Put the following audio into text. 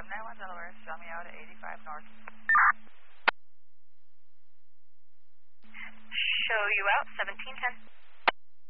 591 Delaware, show me out at 85 North. Show you out, 1710.